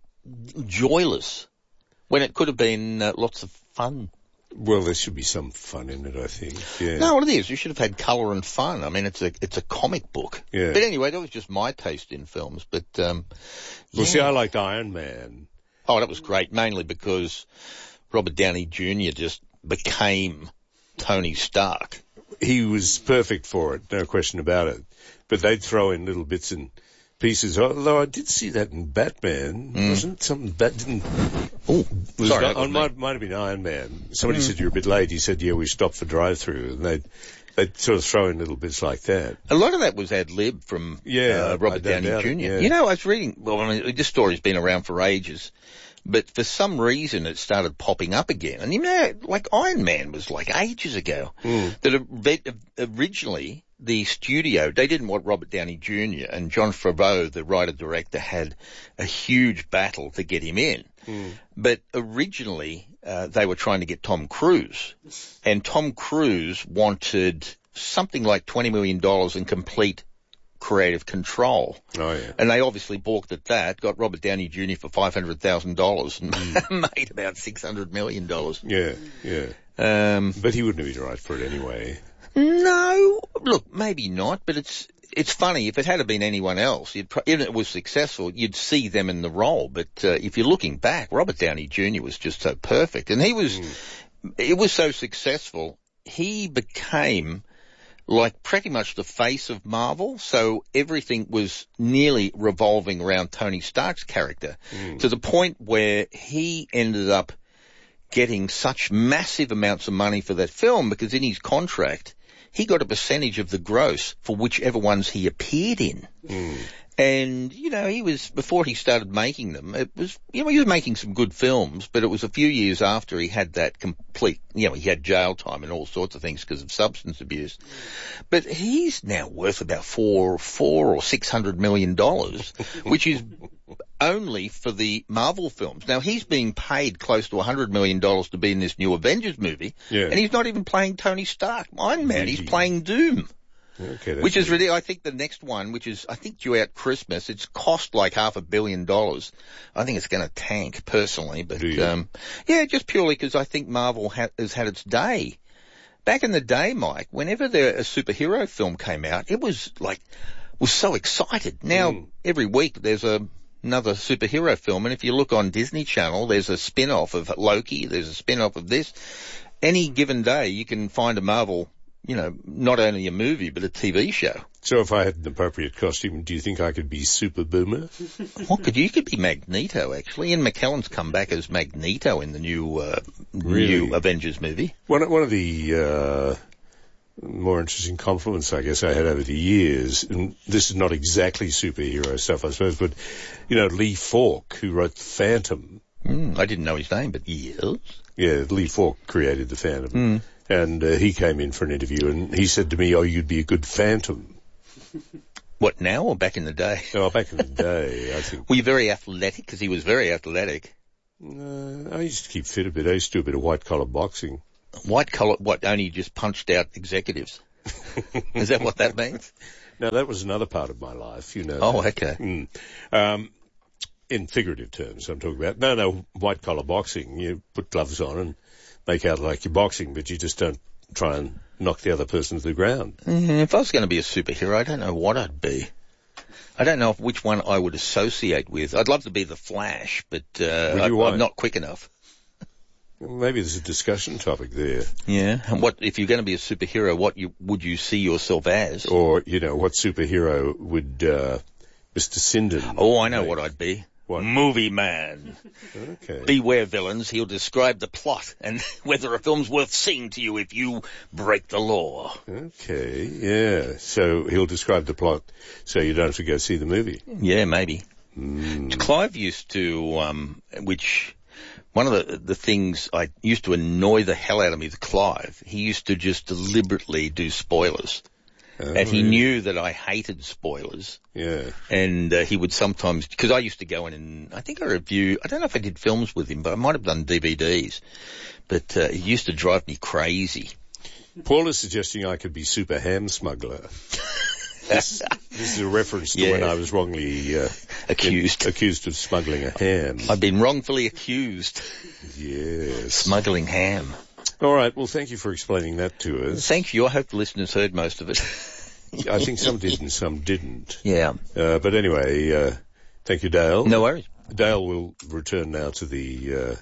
joyless when it could have been lots of fun? Well, there should be some fun in it, I think. Yeah. No, what it is, you should have had colour and fun. I mean, it's a comic book. Yeah. But anyway, that was just my taste in films. But well, see, I liked Iron Man. Oh, that was great, mainly because Robert Downey Jr. just became Tony Stark. He was perfect for it, no question about it. But they'd throw in little bits and pieces, although I did see that in Batman. Wasn't something that didn't... Oh, sorry. It might have been Iron Man. Somebody said you're a bit late. He said, yeah, we stopped for drive-through. And they'd sort of throw in little bits like that. A lot of that was ad-lib from Robert Downey Jr. Yeah. You know, I was reading... Well, I mean, this story's been around for ages. But for some reason, it started popping up again. And, you know, like Iron Man was like ages ago. That originally... The studio, they didn't want Robert Downey Jr. and Jon Favreau, the writer-director, had a huge battle to get him in. But originally, they were trying to get Tom Cruise. And Tom Cruise wanted something like $20 million in complete creative control. Oh, yeah. And they obviously balked at that, got Robert Downey Jr. for $500,000 and made about $600 million. Yeah, yeah. But he wouldn't have been right for it anyway. No, look, maybe not, but it's funny. If it had been anyone else, if it was successful, you'd see them in the role. But if you're looking back, Robert Downey Jr. was just so perfect, and it was so successful. He became like pretty much the face of Marvel, so everything was nearly revolving around Tony Stark's character, to the point where he ended up getting such massive amounts of money for that film because in his contract, he got a percentage of the gross for whichever ones he appeared in. And, you know, before he started making them, it was, you know, he was making some good films, but it was a few years after he had that complete, you know, he had jail time and all sorts of things because of substance abuse. But he's now worth about $400 or $600 million, which is only for the Marvel films. Now, he's being paid close to $100 million to be in this new Avengers movie, and he's not even playing Tony Stark, Iron Man. He's playing Doom. Okay, which is really, I think the next one, which is, I think due out Christmas, it's cost like $500 million. I think it's going to tank, personally, but, yeah, just purely because I think Marvel has had its day. Back in the day, Mike, whenever a superhero film came out, it was so excited. Now, every week there's another superhero film, and if you look on Disney Channel, there's a spin-off of Loki, there's a spin-off of this. Any given day, you can find a Marvel not only a movie, but a TV show. So if I had an appropriate costume, do you think I could be Super Boomer? You could be Magneto, actually. Ian McKellen's come back as Magneto in the new Avengers movie. One of the more interesting compliments, I guess, I had over the years, and this is not exactly superhero stuff, I suppose, but, Lee Falk, who wrote The Phantom. I didn't know his name, but yes. Yeah, Lee Falk created The Phantom. And he came in for an interview, and he said to me, you'd be a good Phantom. What, now or back in the day? Oh, back in the day, I think. Were you very athletic? Because he was very athletic. I used to keep fit a bit. I used to do a bit of white-collar boxing. White-collar, only just punched out executives? Is that what that means? No, that was another part of my life, Oh, okay. In figurative terms, I'm talking about. No, white-collar boxing. You put gloves on and make out like you're boxing, but you just don't try and knock the other person to the ground. If I was going to be a superhero, I don't know what I'd be. I don't know which one I would associate with. I'd love to be the Flash, but I'm not quick enough. Maybe there's a discussion topic there. Yeah. And what if you're going to be a superhero? Would you see yourself as? Or what superhero would Mr. Sinden? Oh, I know what I'd be. What? Movie man. Okay. Beware villains. He'll describe the plot and whether a film's worth seeing to you if you break the law. Okay, yeah. So he'll describe the plot so you don't have to go see the movie. Yeah, maybe. Clive used to, one of the things I used to annoy the hell out of me with Clive, he used to just deliberately do spoilers. And he knew that I hated spoilers. Yeah. And he would sometimes, because I used to go in and I think I don't know if I did films with him, but I might have done DVDs. But he used to drive me crazy. Paul is suggesting I could be Super Ham Smuggler. This is a reference to when I was wrongly accused of smuggling a ham. I've been wrongfully accused. Yes. Smuggling ham. All right. Well, thank you for explaining that to us. Thank you. I hope the listeners heard most of it. I think some did and some didn't. Yeah. But anyway, thank you, Dale. No worries. Dale will return now to the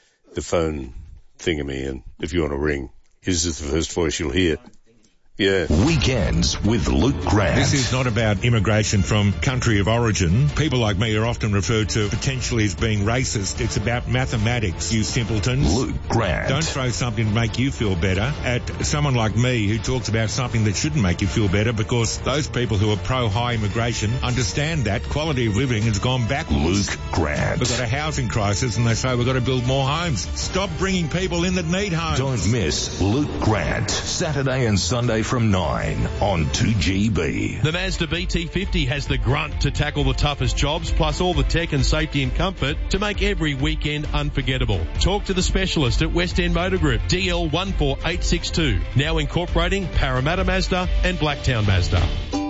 phone thingamy, and if you want to ring, his is the first voice you'll hear. Yeah. Weekends with Luke Grant. This is not about immigration from country of origin. People like me are often referred to potentially as being racist. It's about mathematics, you simpletons. Luke Grant. Don't throw something to make you feel better at someone like me who talks about something that shouldn't make you feel better, because those people who are pro-high immigration understand that quality of living has gone backwards. Luke Grant. We've got a housing crisis and they say we've got to build more homes. Stop bringing people in that need homes. Don't miss Luke Grant, Saturday and Sunday from 9 on 2GB. The Mazda BT50 has the grunt to tackle the toughest jobs, plus all the tech and safety and comfort to make every weekend unforgettable. Talk to the specialist at West End Motor Group, DL 14862, now incorporating Parramatta Mazda and Blacktown Mazda.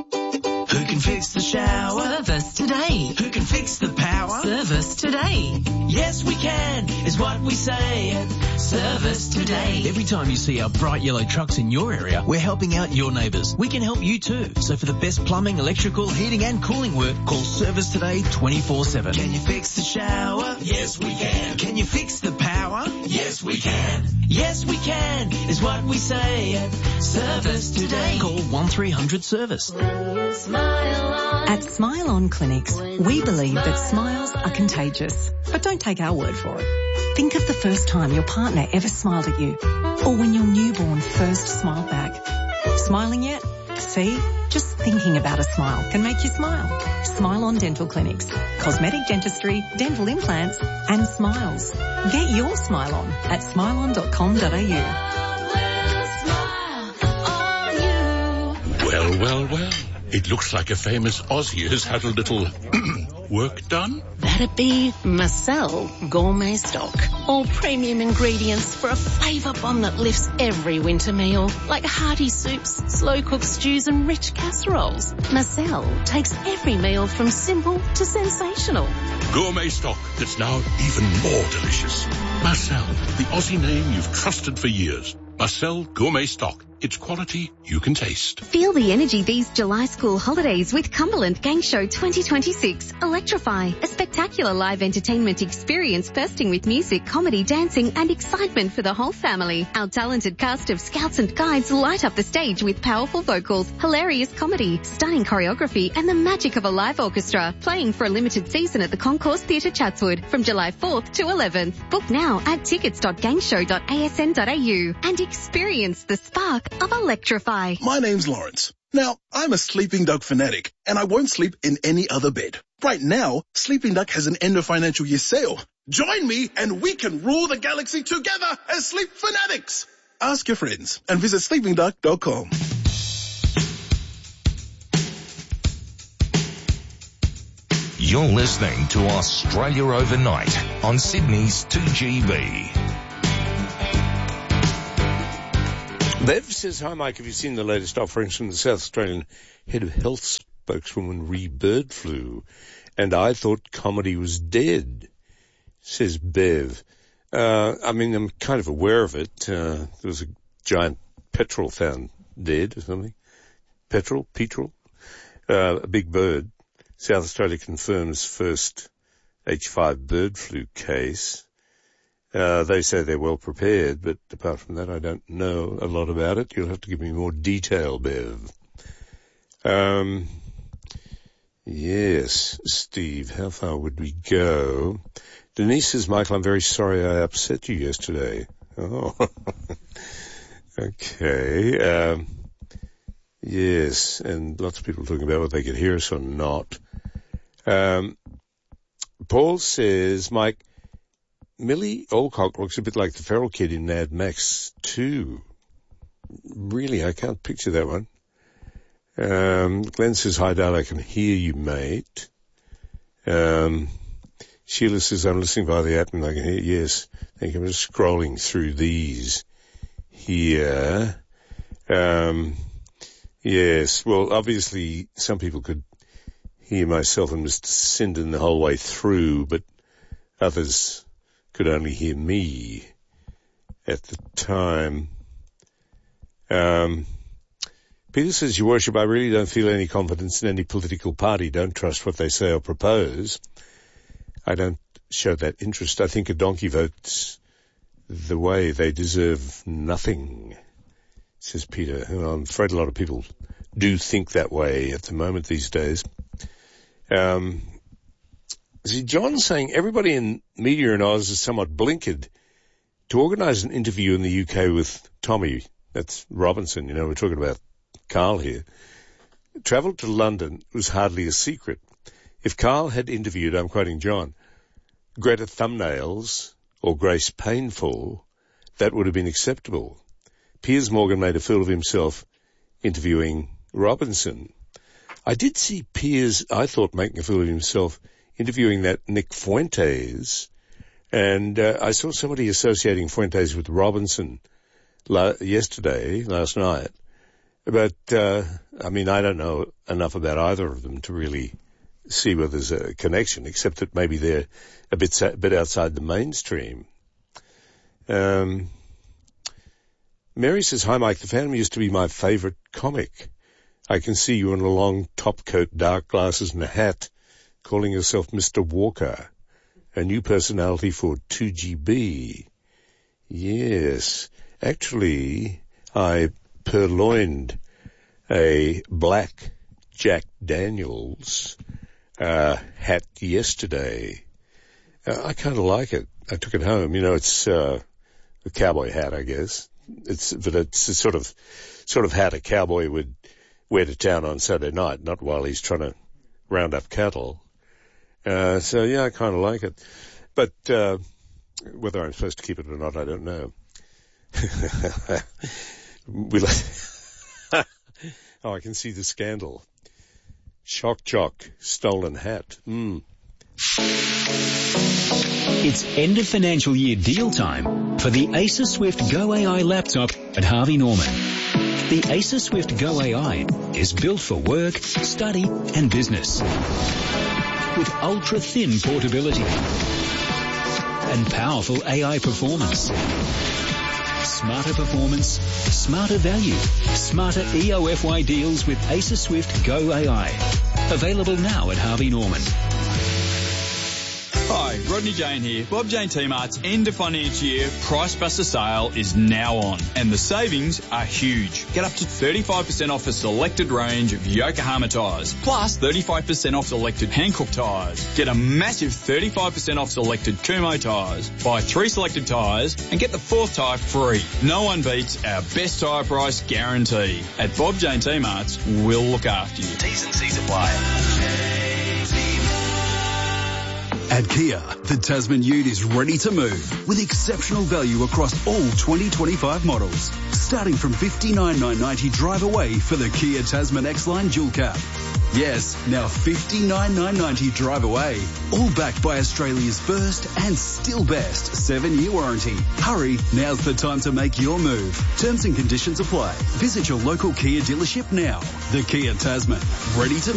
Who can fix the shower? Service today. Who can fix the power? Service today. Yes, we can, is what we say at Service Today. Every time you see our bright yellow trucks in your area, we're helping out your neighbours. We can help you too. So for the best plumbing, electrical, heating and cooling work, call Service Today 24/7. Can you fix the shower? Yes, we can. Can you fix the power? Yes, we can. Yes, we can, is what we say at Service Today. Call 1300 Service. At Smile On Clinics, we believe that smiles are contagious. But don't take our word for it. Think of the first time your partner ever smiled at you, or when your newborn first smiled back. Smiling yet? See? Just thinking about a smile can make you smile. Smile On Dental Clinics. Cosmetic dentistry, dental implants and smiles. Get your smile on at smileon.com.au. Well. It looks like a famous Aussie has had a little work done. That'd be Marcel Gourmet Stock. All premium ingredients for a flavour bomb that lifts every winter meal, like hearty soups, slow-cooked stews and rich casseroles. Marcel takes every meal from simple to sensational. Gourmet Stock that's now even more delicious. Marcel, the Aussie name you've trusted for years. Marcel Gourmet Stock. It's quality you can taste. Feel the energy these July school holidays with Cumberland Gang Show 2026. Electrify, a spectacular live entertainment experience bursting with music, comedy, dancing and excitement for the whole family. Our talented cast of scouts and guides light up the stage with powerful vocals, hilarious comedy, stunning choreography and the magic of a live orchestra. Playing for a limited season at the Concourse Theatre Chatswood from July 4th to 11th. Book now at tickets.gangshow.asn.au and experience the spark of Electrify. My name's Lawrence. Now, I'm a Sleeping Duck fanatic, and I won't sleep in any other bed. Right now, Sleeping Duck has an end of financial year sale. Join me and we can rule the galaxy together as Sleep Fanatics. Ask your friends and visit sleepingduck.com. You're listening to Australia Overnight on Sydney's 2GB. Bev says, hi Mike, have you seen the latest offerings from the South Australian Head of Health spokeswoman re bird flu? And I thought comedy was dead, says Bev. I'm kind of aware of it. There was a giant petrel found dead or something. Petrel? A big bird. South Australia confirms first H5 bird flu case. They say they're well prepared, but apart from that, I don't know a lot about it. You'll have to give me more detail, Bev. Yes, Steve, how far would we go? Denise says, Michael, I'm very sorry I upset you yesterday. Oh, okay. Yes, and lots of people talking about whether they could hear us or not. Paul says, Mike, Millie Alcock looks a bit like the feral kid in Mad Max 2. Really, I can't picture that one. Glenn says, hi, Dale, I can hear you, mate. Sheila says, I'm listening via the app and I can hear you. Yes, thank you. I'm just scrolling through these here. Yes, well, obviously some people could hear myself and Mr. Sinden the whole way through, but others could only hear me at the time. Peter says, Your Worship, I really don't feel any confidence in any political party. Don't trust what they say or propose. I don't show that interest. I think a donkey votes the way they deserve nothing, says Peter. Well, I'm afraid a lot of people do think that way at the moment these days. See, John's saying everybody in media in Oz is somewhat blinkered to organise an interview in the UK with Tommy. That's Robinson, we're talking about Carl here. Travel to London was hardly a secret. If Carl had interviewed, I'm quoting John, Greta Thumbnails or Grace Painful, that would have been acceptable. Piers Morgan made a fool of himself interviewing Robinson. I did see Piers, I thought, making a fool of himself interviewing that Nick Fuentes, and I saw somebody associating Fuentes with Robinson last night. But, I don't know enough about either of them to really see whether there's a connection, except that maybe they're a bit outside the mainstream. Mary says, hi Mike, the Phantom used to be my favourite comic. I can see you in a long top coat, dark glasses and a hat, calling yourself Mr. Walker, a new personality for 2GB. Yes, actually, I purloined a black Jack Daniels hat yesterday. I kind of like it. I took it home. It's a cowboy hat, I guess. It's the sort of hat a cowboy would wear to town on Saturday night, not while he's trying to round up cattle. So yeah, I kind of like it. But whether I'm supposed to keep it or not, I don't know. Oh, I can see the scandal. Shock jock, stolen hat. It's end of financial year deal time for the Acer Swift Go AI laptop at Harvey Norman. The Acer Swift Go AI is built for work, study and business. With ultra-thin portability and powerful AI performance. Smarter performance, smarter value, smarter EOFY deals with Acer Swift Go AI. Available now at Harvey Norman. Hi, Rodney Jane here. Bob Jane T-Mart's end of financial year Price Buster sale is now on, and the savings are huge. Get up to 35% off a selected range of Yokohama tyres, plus 35% off selected Hankook tyres. Get a massive 35% off selected Kumho tyres. Buy 3 selected tyres and get the 4th tyre free. No one beats our best tyre price guarantee. At Bob Jane T-Mart's, we'll look after you. T's and C's apply. At Kia, the Tasman Ute is ready to move with exceptional value across all 2025 models. Starting from $59,990 drive away for the Kia Tasman X-Line Dual Cab. Yes, now $59,990 drive away. All backed by Australia's first and still best 7-year warranty. Hurry, now's the time to make your move. Terms and conditions apply. Visit your local Kia dealership now. The Kia Tasman, ready to